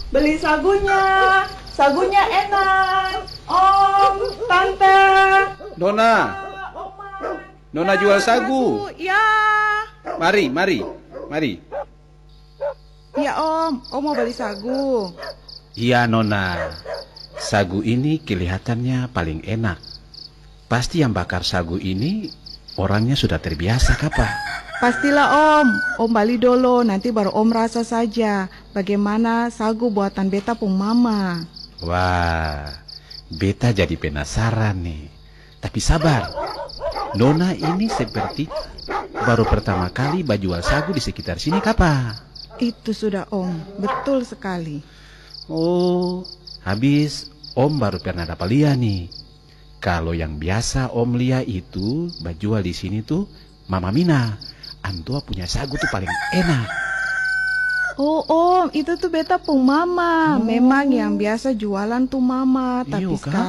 beli sagunya. Sagunya enak. Om, Tante. Nona, Oma. Nona jual sagu. Ya. Mari. Ya Om mau beli sagu. Iya Nona, sagu ini kelihatannya paling enak. Pasti yang bakar sagu ini orangnya sudah terbiasa kapa? Pastilah Om beli dulu, nanti baru Om rasa saja bagaimana sagu buatan beta pung mama. Wah, beta jadi penasaran nih. Tapi sabar, Nona ini seperti baru pertama kali jual sagu di sekitar sini kapa? Itu sudah Om, betul sekali. Oh, habis Om baru pernah dapat lihat nih. Kalau yang biasa Om lihat itu jual di sini tuh Mama Mina. Antua punya sagu tuh paling enak. Oh Om, itu tuh beta pung mama. Memang yang biasa jualan tuh mama. Tapi Iyo, sekarang